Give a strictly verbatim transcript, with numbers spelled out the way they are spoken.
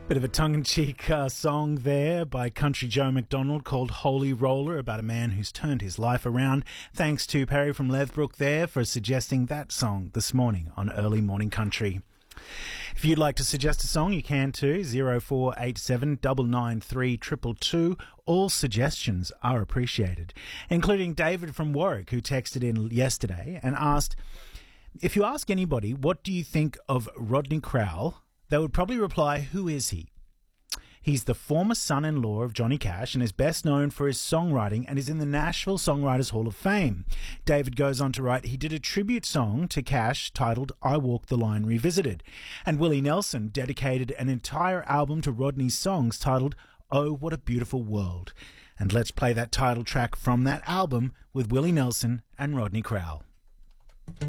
Bit of a tongue-in-cheek uh, song there by Country Joe McDonald called Holy Roller, about a man who's turned his life around. Thanks to Perry from Lethbrook there for suggesting that song this morning on Early Morning Country. If you'd like to suggest a song, you can too, zero four eight seven nine nine three two two two. All suggestions are appreciated, including David from Warwick, who texted in yesterday and asked, if you ask anybody, what do you think of Rodney Crowell, they would probably reply, who is he? He's the former son-in-law of Johnny Cash and is best known for his songwriting and is in the Nashville Songwriters Hall of Fame. David goes on to write, he did a tribute song to Cash titled I Walk the Line Revisited. And Willie Nelson dedicated an entire album to Rodney's songs titled Oh, What a Beautiful World. And let's play that title track from that album with Willie Nelson and Rodney Crowell.